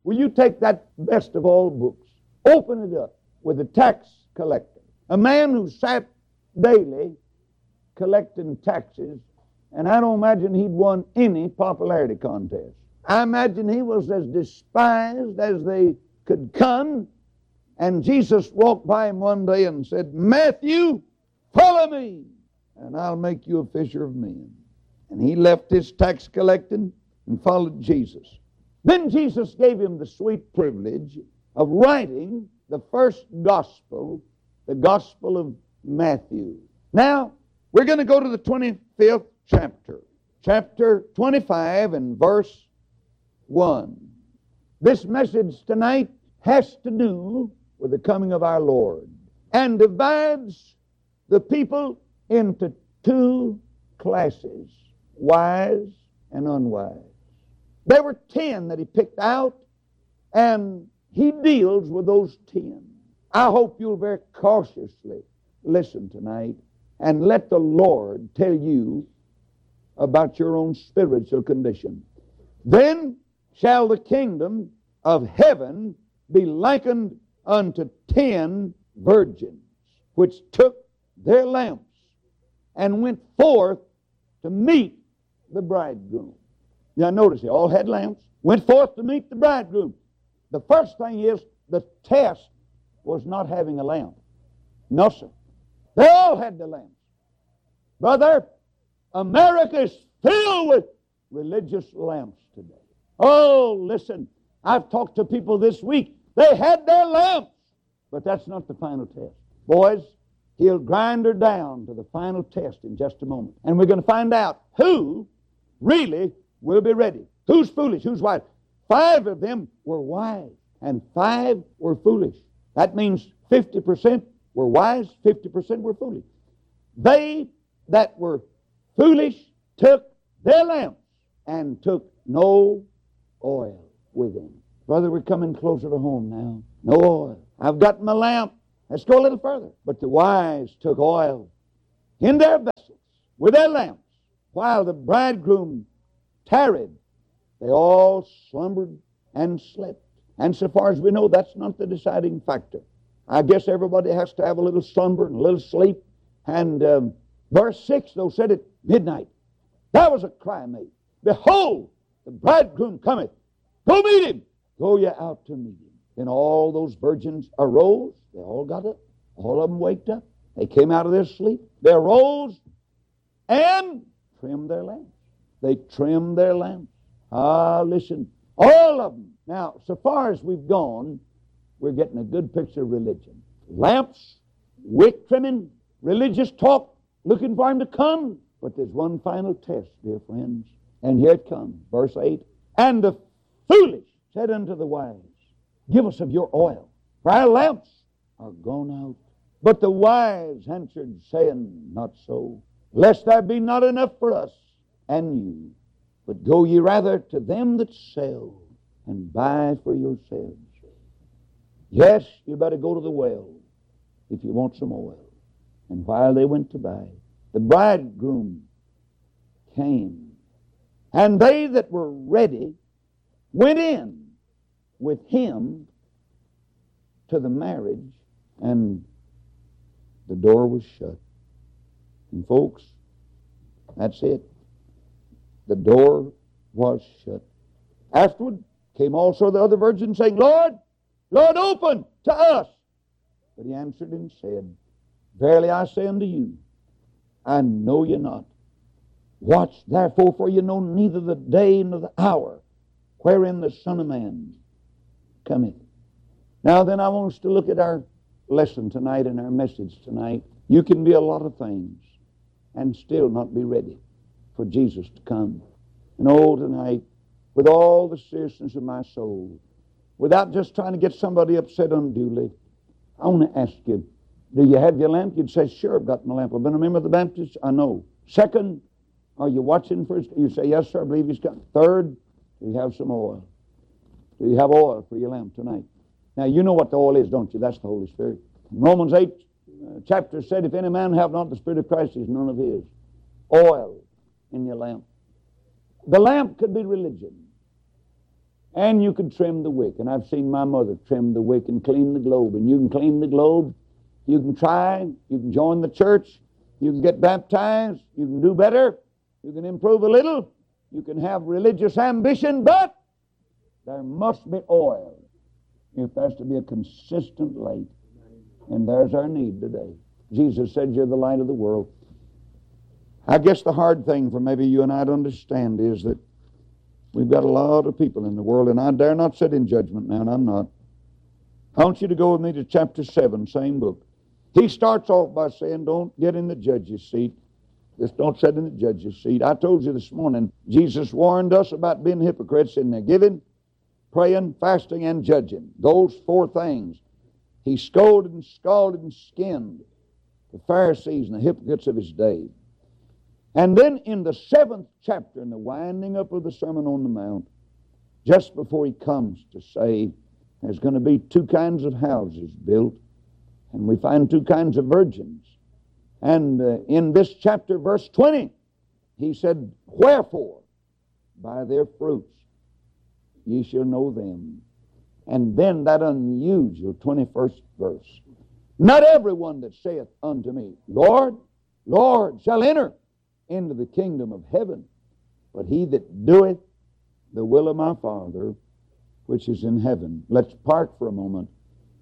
will you take that best of all books, open it up with a tax collector, a man who sat daily collecting taxes, and I don't imagine he'd won any popularity contest. I imagine he was as despised as they could come, and Jesus walked by him one day and said, Matthew, follow me, and I'll make you a fisher of men. And he left his tax collecting and followed Jesus. Then Jesus gave him the sweet privilege of writing the first gospel, the Gospel of Matthew. Now, we're going to go to the 25th chapter. Chapter 25 and verse 1. This message tonight has to do with the coming of our Lord and divides the people into two classes, wise and unwise. There were 10 that he picked out, and he deals with those 10. I hope you'll very cautiously listen tonight and let the Lord tell you about your own spiritual condition. Then shall the kingdom of heaven be likened unto 10 virgins, which took their lamps and went forth to meet the bridegroom. Now notice, they all had lamps, went forth to meet the bridegroom. The first thing is, the test was not having a lamp. No, sir. They all had the lamps. Brother, America is filled with religious lamps today. Oh, listen, I've talked to people this week. They had their lamps, but that's not the final test. Boys, he'll grind her down to the final test in just a moment. And we're going to find out who really will be ready. Who's foolish, who's wise. 5 of them were wise, and 5 were foolish. That means 50% were wise, 50% were foolish. They that were foolish took their lamps and took no oil with them. Brother, we're coming closer to home now. No oil. I've got my lamp. Let's go a little further. But the wise took oil in their vessels with their lamps. While the bridegroom tarried, they all slumbered and slept. And so far as we know, that's not the deciding factor. I guess everybody has to have a little slumber and a little sleep. And verse 6, though, said at midnight, there was a cry made, Behold, the bridegroom cometh. Go meet him. Go ye out to meet him. Then all those virgins arose. They all got up. All of them waked up. They came out of their sleep. They arose and trimmed their lamps. They trimmed their lamps. Listen, all of them. Now, so far as we've gone, we're getting a good picture of religion. Lamps, wick trimming, religious talk, looking for him to come. But there's one final test, dear friends. And here it comes, verse 8. And the foolish said unto the wise, Give us of your oil, for our lamps are gone out. But the wise answered, saying, Not so, lest there be not enough for us and you. But go ye rather to them that sell, and buy for yourselves. Yes, you better go to the well if you want some oil. And while they went to buy, the bridegroom came. And they that were ready went in with him to the marriage, and the door was shut. And folks, that's it. The door was shut. Afterward came also the other virgins, saying, Lord, Lord, open to us. But he answered and said, Verily I say unto you, I know you not. Watch therefore, for you know neither the day nor the hour wherein the Son of Man cometh. Now then, I want us to look at our lesson tonight and our message tonight. You can be a lot of things and still not be ready for Jesus to come. And tonight, with all the seriousness of my soul, without just trying to get somebody upset unduly, I want to ask you, do you have your lamp? You'd say, sure, I've got my lamp. I've been a member of the Baptist. I know. Second, are you watching for his? You say, yes, sir, I believe he's coming. Third, do you have some oil? Do you have oil for your lamp tonight? Now, you know what the oil is, don't you? That's the Holy Spirit. Romans 8 chapter said, if any man have not the Spirit of Christ, he's none of his. Oil in your lamp. The lamp could be religion. And you can trim the wick. And I've seen my mother trim the wick and clean the globe. And you can clean the globe. You can try. You can join the church. You can get baptized. You can do better. You can improve a little. You can have religious ambition. But there must be oil if there's to be a consistent light. And there's our need today. Jesus said, you're the light of the world. I guess the hard thing for maybe you and I to understand is that we've got a lot of people in the world, and I dare not sit in judgment now, and I'm not. I want you to go with me to chapter 7, same book. He starts off by saying, don't get in the judge's seat. Just don't sit in the judge's seat. I told you this morning, Jesus warned us about being hypocrites in their giving, praying, fasting, and judging. Those four things. He scolded and scalded and skinned the Pharisees and the hypocrites of his day. And then in the 7th chapter, in the winding up of the Sermon on the Mount, just before he comes to say there's going to be two kinds of houses built, and we find two kinds of virgins. And in this chapter, verse 20, he said, wherefore, by their fruits ye shall know them. And then that unusual 21st verse, not everyone that saith unto me, Lord, Lord, shall enter into the kingdom of heaven, but he that doeth the will of my Father which is in heaven. Let's park for a moment.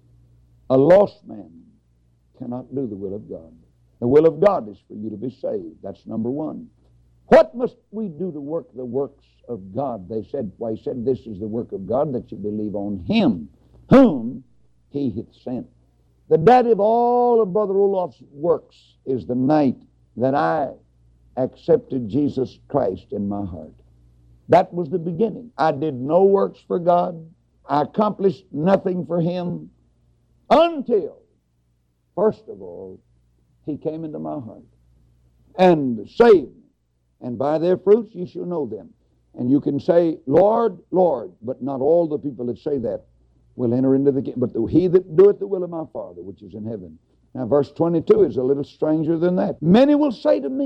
A lost man cannot do the will of God. The will of God is for you to be saved. That's number one. What must we do to work the works of God? They said, why, he said, this is the work of God, that you believe on him whom he hath sent. The daddy of all of Brother Olof's works is the night that I accepted Jesus Christ in my heart. That was the beginning. I did no works for God. I accomplished nothing for him until, first of all, he came into my heart and saved me. And by their fruits ye shall know them. And you can say, Lord, Lord, but not all the people that say that will enter into the kingdom. But he that doeth the will of my Father which is in heaven. Now verse 22 is a little stranger than that. Many will say to me,